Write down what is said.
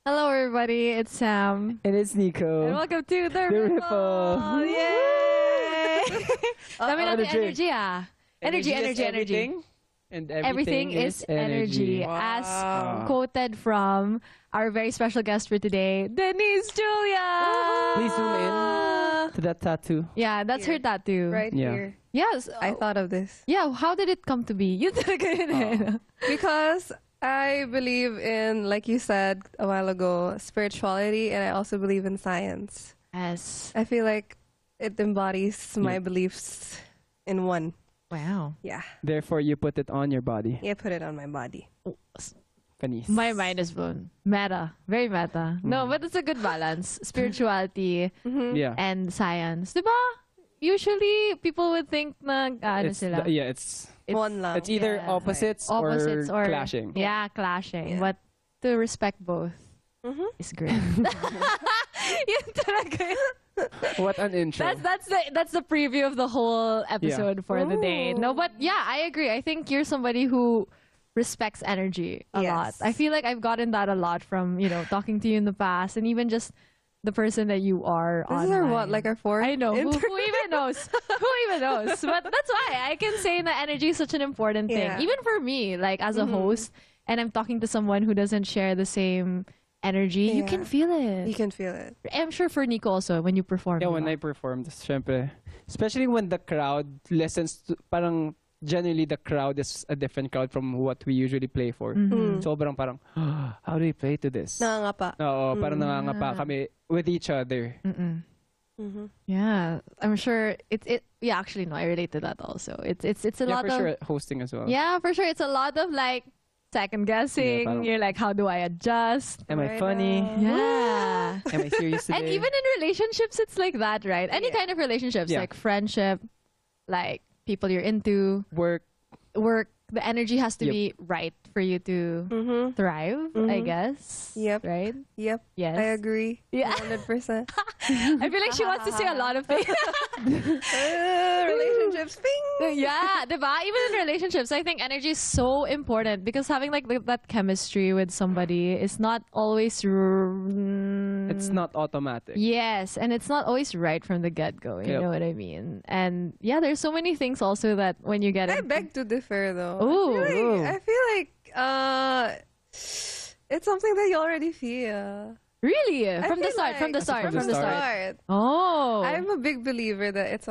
Hello, everybody. It's Sam. And it's Nico. And welcome to The Ripple. Ripple. Yay! Dami Ano natin drink? energy, ah. Energy. Everything. And Everything is energy. As quoted from our very special guest for today, Denise Julia. Please zoom in to that tattoo. Yeah, that's her tattoo. Right Yeah. here. Yes. I thought of this Yeah, how did it come to be? Yun talaga yun eh. because I believe in, like you said a while ago, spirituality, and I also believe in science. Yes. I feel like it embodies my beliefs in one. Wow. Yeah. Therefore, you put it on your body. Yeah, put it on my body. Panis. My mind is blown. Meta. Very meta. No, but it's a good balance. Spirituality Yeah. and science. Diba? Usually, people would think na ano It's, sila. it's One love. it's either Yeah. opposites, Opposites or clashing. Yeah, clashing. Yeah. But to respect both is great. Yun talaga yun. What an intro. That's the preview of the whole episode for the day. No, but yeah, I agree. I think you're somebody who respects energy a lot. Yes. I feel like I've gotten that a lot from, talking to you in the past and even just the person that you are This is our online. what, like our fourth? I know. Who intro? even knows? Who even knows? But that's why I can say that energy is such an important thing. Yeah. Even for me, like as a host, and I'm talking to someone who doesn't share the same energy, you Yeah. can feel it. You can feel it. I'm sure for Nico also, when you perform. Yeah, when diba? I performed, syempre, especially when the crowd listens to, parang generally the crowd is a different crowd from what we usually play for. Sobrang parang, how do we play to this? Nangangapa. Oo, parang nangangapa kami with each other. Yeah, I'm sure it. Yeah, actually, no, I relate to that also. It's a Yeah, lot for of sure, hosting as well. yeah, for sure. It's a lot of like second guessing. Yeah, parang- You're like, how do I adjust? Am I Right funny? on. Yeah. Am I serious today? And even in relationships, it's like that, right? Any Yeah. kind of relationships, Yeah. like friendship, like people you're into, work. the energy has to Yep. be right for you to thrive, I guess. Yep. Right? Yep. Yes. I agree. Yeah. 100%. I feel like she wants to say a lot of things. Relationships. Bing! Yeah, diba? Even in relationships, I think energy is so important because having like that chemistry with somebody is not always. It's not automatic. Yes, and it's not always right from the get-go. You Yep. know what I mean? And yeah, there's so many things also that when you get I into- beg to differ, though. Ooh. I feel like it's something that you already feel. Really? I From the feel start, from the like- start, From the from the start. start. Oh. I'm a big believer that it's